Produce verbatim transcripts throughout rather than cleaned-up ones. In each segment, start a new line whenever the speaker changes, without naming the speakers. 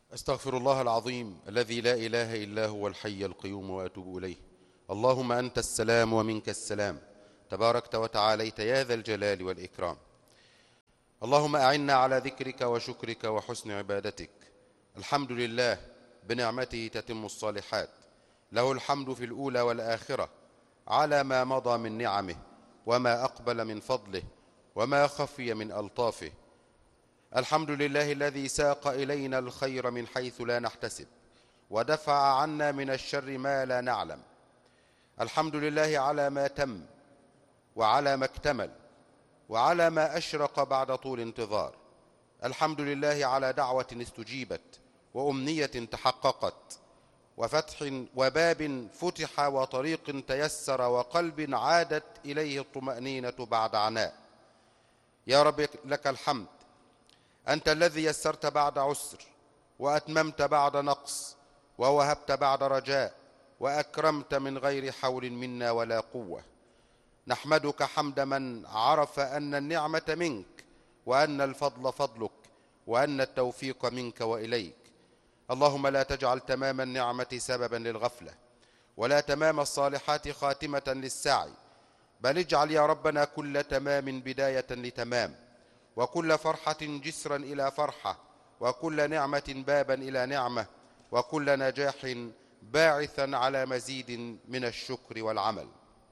أستغفر الله العظيم الذي لا إله إلا هو الحي القيوم وأتوب إليه. اللهم أنت السلام ومنك السلام، تباركت وتعاليت يا ذا الجلال والإكرام. اللهم أعنا على ذكرك وشكرك وحسن عبادتك. الحمد لله، بنعمته تتم الصالحات، له الحمد في الأولى والآخرة على ما مضى من نعمه وما أقبل من فضله وما خفي من ألطافه. الحمد لله الذي ساق إلينا الخير من حيث لا نحتسب ودفع عنا من الشر ما لا نعلم. الحمد لله على ما تم وعلى ما اكتمل وعلى ما أشرق بعد طول انتظار. الحمد لله على دعوة استجيبت وأمنية تحققت وفتح وباب فتح وطريق تيسر وقلب عادت إليه الطمأنينة بعد عناء. يا رب لك الحمد، أنت الذي يسرت بعد عسر وأتممت بعد نقص ووهبت بعد رجاء وأكرمت من غير حول منا ولا قوة. نحمدك حمد من عرف أن النعمة منك وأن الفضل فضلك وأن التوفيق منك وإليك. اللهم لا تجعل تمام النعمة سببا للغفلة ولا تمام الصالحات خاتمة للسعي، بل اجعل يا ربنا كل تمام بداية لتمام، وكل فرحة جسرا إلى فرحة، وكل نعمة بابا إلى نعمة، وكل نجاح باعثا على مزيد من الشكر والعمل.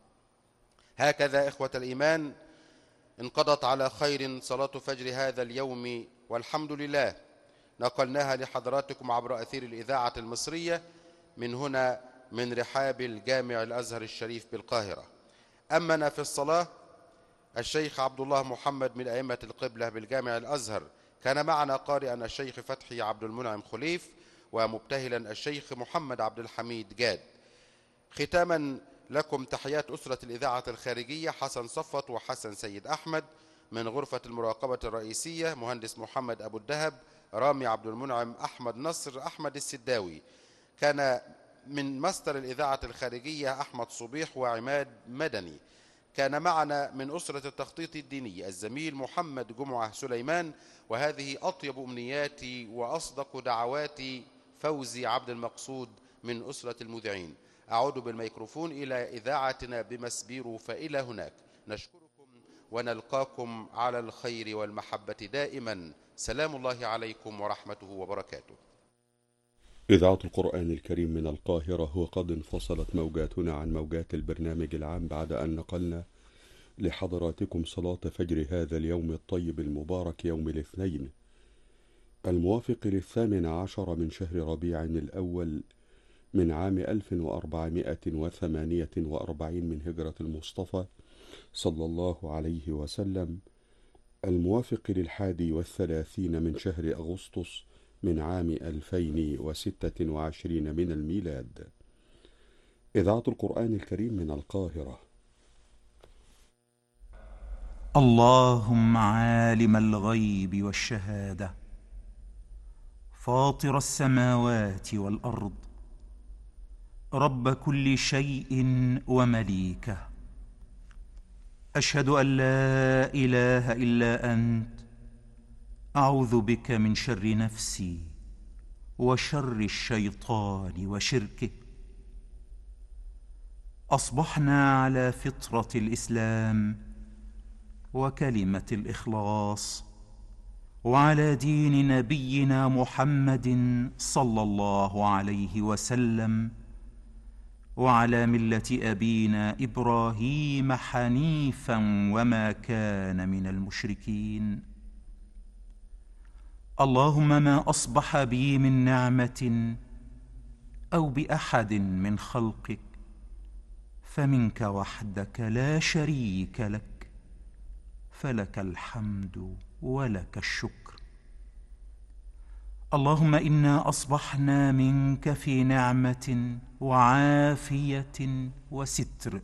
هكذا إخوة الإيمان انقضت على خير صلاة فجر هذا اليوم، والحمد لله نقلناها لحضراتكم عبر أثير الإذاعة المصرية من هنا من رحاب الجامع الأزهر الشريف بالقاهرة. أمنا في الصلاة الشيخ عبد الله محمد من أئمة القبلة بالجامع الأزهر، كان معنا قارئا الشيخ فتحي عبد المنعم خليف، ومبتهلا الشيخ محمد عبد الحميد جاد. ختاما لكم تحيات أسرة الإذاعة الخارجية حسن صفت وحسن سيد أحمد، من غرفة المراقبة الرئيسية مهندس محمد أبو الدهب، رامي عبد المنعم، أحمد نصر، أحمد السداوي. كان من مصدر الإذاعة الخارجية أحمد صبيح وعماد مدني. كان معنا من أسرة التخطيط الديني الزميل محمد جمعة سليمان. وهذه أطيب أمنياتي وأصدق دعواتي فوزي عبد المقصود من أسرة المذيعين. أعود بالميكروفون إلى إذاعتنا بمسبيرو، فإلى هناك نشكركم ونلقاكم على الخير والمحبة دائما. سلام الله عليكم ورحمته وبركاته.
إذاعة القرآن الكريم من القاهرة، وقد انفصلت موجاتنا عن موجات البرنامج العام بعد أن نقلنا لحضراتكم صلاة فجر هذا اليوم الطيب المبارك، يوم الاثنين الموافق للثامن عشر من شهر ربيع الأول من عام ألف وأربعمائة وثمانية وأربعين من هجرة المصطفى صلى الله عليه وسلم، الموافق للحادي والثلاثين من شهر أغسطس من عام ألفين وستة وعشرين من الميلاد. إذاعة القرآن الكريم من القاهرة.
اللهم عالم الغيب والشهادة، فاطر السماوات والأرض، رب كل شيء ومليكه، أشهد أن لا إله إلا أنت، أعوذ بك من شر نفسي وشر الشيطان وشركه. أصبحنا على فطرة الإسلام وكلمة الإخلاص، وعلى دين نبينا محمد صلى الله عليه وسلم، وعلى ملة أبينا إبراهيم حنيفا وما كان من المشركين. اللهم ما أصبح بي من نعمة أو بأحد من خلقك فمنك وحدك لا شريك لك، فلك الحمد ولك الشكر. اللهم إنا أصبحنا منك في نعمة وعافية وستر،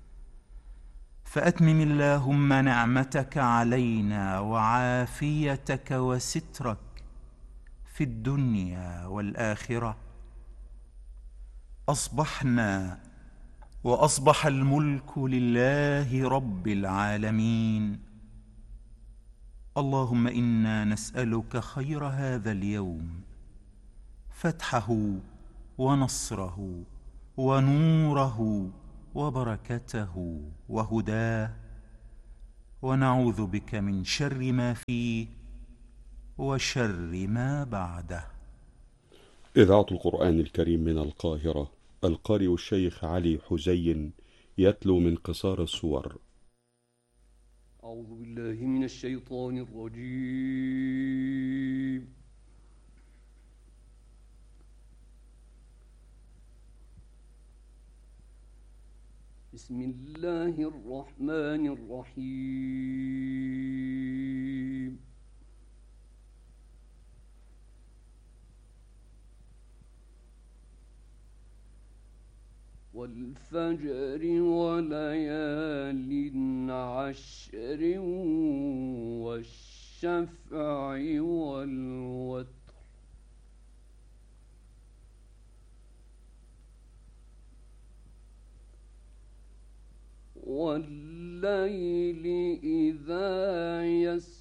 فأتمم اللهم نعمتك علينا وعافيتك وسترك في الدنيا والآخرة. أصبحنا وأصبح الملك لله رب العالمين. اللهم إنا نسألك خير هذا اليوم فتحه ونصره ونوره وبركته وهداه، ونعوذ بك من شر ما فيه وشر ما بعده.
إذاعة القرآن الكريم من القاهرة، القارئ الشيخ علي حزين يتلو من قصار السور.
أعوذ بالله من الشيطان الرجيم. بسم الله الرحمن الرحيم. والفجر وليال عشر والشفع والوتر والليل إذا يسر